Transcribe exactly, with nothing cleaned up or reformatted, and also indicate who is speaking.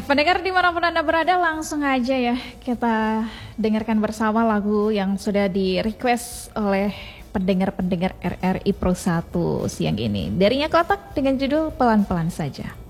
Speaker 1: pendengar dimanapun Anda berada, langsung aja ya kita dengarkan bersama lagu yang sudah di request oleh pendengar-pendengar R R I Pro satu siang ini. Darinya Kotak dengan judul Pelan-Pelan Saja.